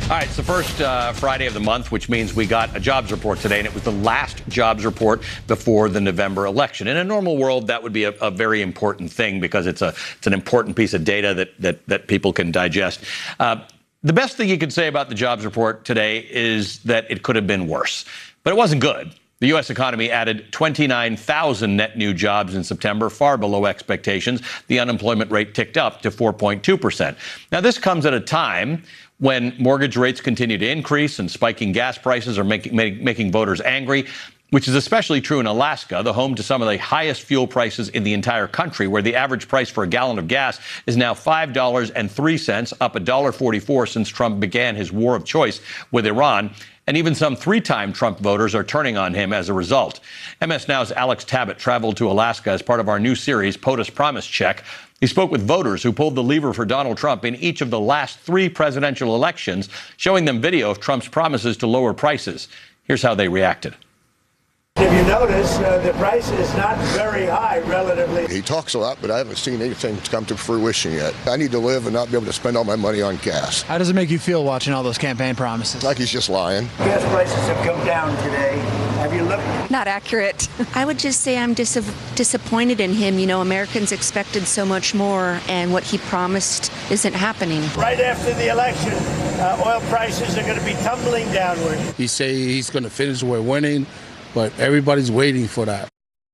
All right, it's the first Friday of the month, which means we got a jobs report today, and it was the last jobs report before the November election. In a normal world, that would be a very important thing because it's an important piece of data that people can digest. The best thing you could say about the jobs report today is that it could have been worse, but it wasn't good. The U.S. economy added 29,000 net new jobs in September, far below expectations. The unemployment rate ticked up to 4.2%. Now, this comes at a time when mortgage rates continue to increase and spiking gas prices are making voters angry, which is especially true in Alaska, the home to some of the highest fuel prices in the entire country, where the average price for a gallon of gas is now $5.03, up $1.44 since Trump began his war of choice with Iran. And even some three-time Trump voters are turning on him as a result. MS Now's Alex Tabbitt traveled to Alaska as part of our new series, POTUS Promise Check. He spoke with voters who pulled the lever for Donald Trump in each of the last three presidential elections, showing them video of Trump's promises to lower prices. Here's how they reacted. If you notice, the price is not very high relatively. He talks a lot, but I haven't seen anything come to fruition yet. I need to live and not be able to spend all my money on gas. How does it make you feel watching all those campaign promises? Like he's just lying. Gas prices have come down today. Have you looked? Not accurate. I would just say I'm disappointed in him. You know, Americans expected so much more, and what he promised isn't happening. Right after the election, oil prices are going to be tumbling downward. He say he's going to finish with winning, but everybody's waiting for that.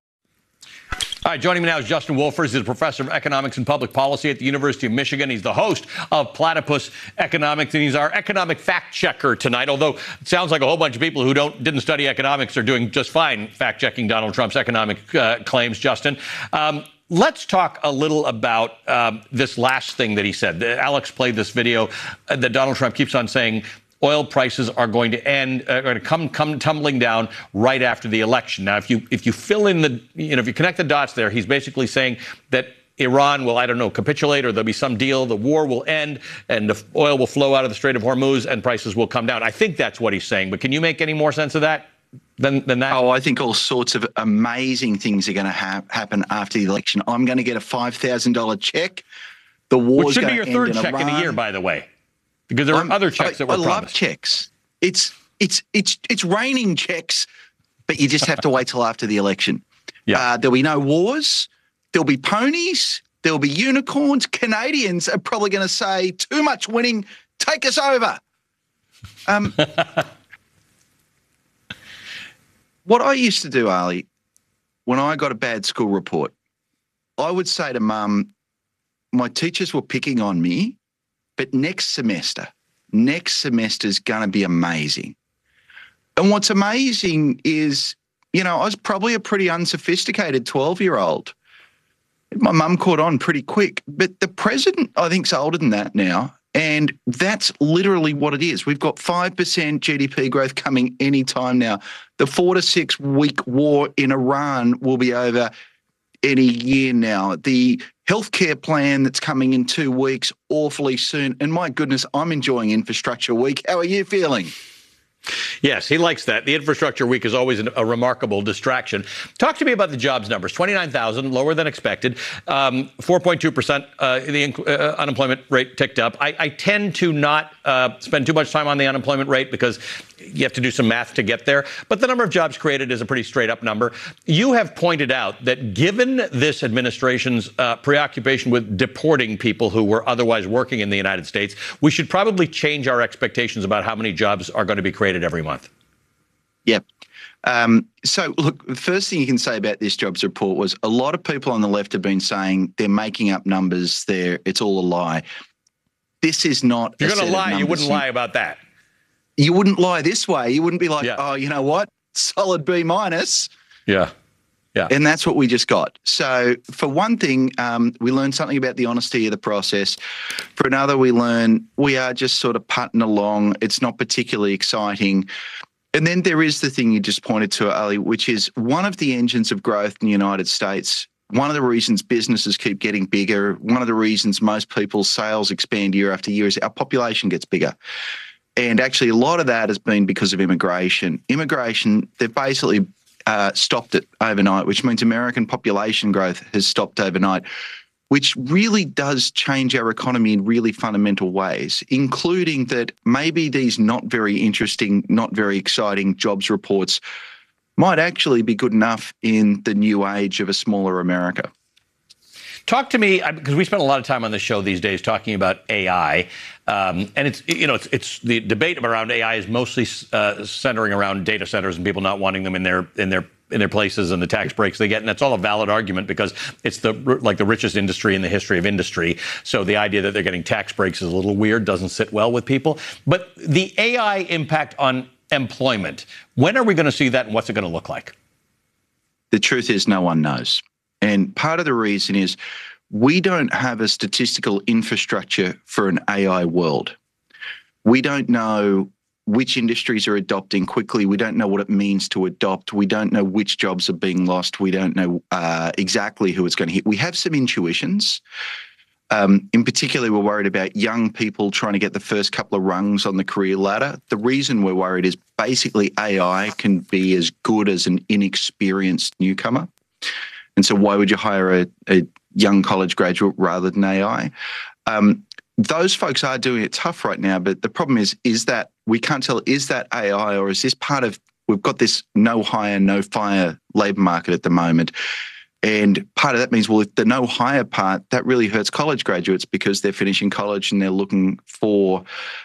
All right, joining me now is Justin Wolfers. He's a professor of economics and public policy at the University of Michigan. He's the host of Platypus Economics, and he's our economic fact checker tonight, although it sounds like a whole bunch of people who didn't study economics are doing just fine fact-checking Donald Trump's economic claims. Justin, let's talk a little about this last thing that he said. Alex played this video that Donald Trump keeps on saying oil prices are going to come tumbling down right after the election. Now, if you fill in if you connect the dots there, he's basically saying that Iran will, capitulate, or there'll be some deal, the war will end, and the oil will flow out of the Strait of Hormuz, and prices will come down. I think that's what he's saying, but can you make any more sense of that than that? Oh, I think all sorts of amazing things are going to happen after the election. I'm going to get a $5,000 check. The war's which should be your third check in a year, by the way. Because there are other checks that were promised. I love checks. It's raining checks, but you just have to wait till after the election. Yeah. There'll be no wars. There'll be ponies. There'll be unicorns. Canadians are probably going to say, too much winning, take us over. What I used to do, Ali, when I got a bad school report, I would say to Mum, my teachers were picking on me, but next semester's going to be amazing. And what's amazing is, I was probably a pretty unsophisticated 12-year-old. My mum caught on pretty quick, but the president, I think, is older than that now. And that's literally what it is. We've got 5% GDP growth coming any time now. The 4 to 6 week war in Iran will be over any year now. The healthcare plan that's coming in 2 weeks, awfully soon. And my goodness, I'm enjoying Infrastructure Week. How are you feeling? Yes, he likes that. The Infrastructure Week is always a remarkable distraction. Talk to me about the jobs numbers. 29,000, lower than expected. 4.2%, the unemployment rate ticked up. I tend to not spend too much time on the unemployment rate because you have to do some math to get there. But the number of jobs created is a pretty straight up number. You have pointed out that given this administration's preoccupation with deporting people who were otherwise working in the United States, we should probably change our expectations about how many jobs are going to be created every month. Yep. So, look, the first thing you can say about this jobs report was a lot of people on the left have been saying they're making up numbers, it's all a lie. This is not. If you're going to lie, you wouldn't lie about that. You wouldn't lie this way. You wouldn't be like, oh, you know what? Solid B minus. Yeah. Yeah. And that's what we just got. So for one thing, we learned something about the honesty of the process. For another, we learn we are just sort of putting along. It's not particularly exciting. And then there is the thing you just pointed to, Ali, which is one of the engines of growth in the United States. One of the reasons businesses keep getting bigger, one of the reasons most people's sales expand year after year is our population gets bigger. And actually a lot of that has been because of immigration. Immigration, they've basically stopped it overnight, which means American population growth has stopped overnight. which really does change our economy in really fundamental ways, including that maybe these not very interesting, not very exciting jobs reports might actually be good enough in the new age of a smaller America. Talk to me, because we spend a lot of time on the show these days talking about AI, and it's the debate around AI is mostly centering around data centers and people not wanting them in their places and the tax breaks they get, and that's all a valid argument because it's the richest industry in the history of industry. So the idea that they're getting tax breaks is a little weird, doesn't sit well with people. But the AI impact on employment, when are we going to see that, and what's it going to look like? The truth is, no one knows. And part of the reason is we don't have a statistical infrastructure for an AI world. We don't know which industries are adopting quickly. We don't know what it means to adopt. We don't know which jobs are being lost. We don't know exactly who it's going to hit. We have some intuitions. In particular, we're worried about young people trying to get the first couple of rungs on the career ladder. The reason we're worried is basically AI can be as good as an inexperienced newcomer. And so why would you hire a young college graduate rather than AI? Those folks are doing it tough right now, but the problem is that we can't tell, is that AI or is this part of, we've got this no hire, no fire labour market at the moment. And part of that means, well, if the no hire part, that really hurts college graduates because they're finishing college and they're looking for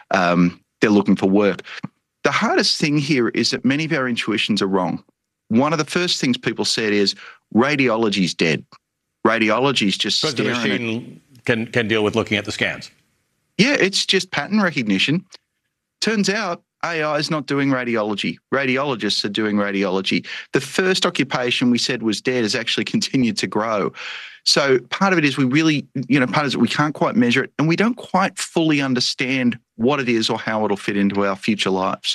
work. The hardest thing here is that many of our intuitions are wrong. One of the first things people said is radiology's dead. Radiology's just because the machine can deal with looking at the scans. Yeah, it's just pattern recognition. Turns out AI is not doing radiology. Radiologists are doing radiology. The first occupation we said was dead has actually continued to grow. So part of it is we really, part of it we can't quite measure it, and we don't quite fully understand what it is or how it'll fit into our future lives.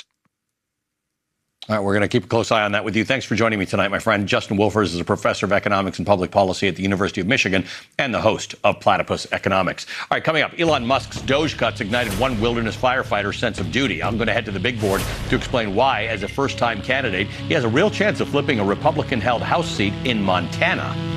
All right, we're going to keep a close eye on that with you. Thanks for joining me tonight, my friend. Justin Wolfers is a professor of economics and public policy at the University of Michigan and the host of Platypus Economics. All right, coming up, Elon Musk's Doge cuts ignited one wilderness firefighter's sense of duty. I'm going to head to the big board to explain why, as a first-time candidate, he has a real chance of flipping a Republican-held House seat in Montana.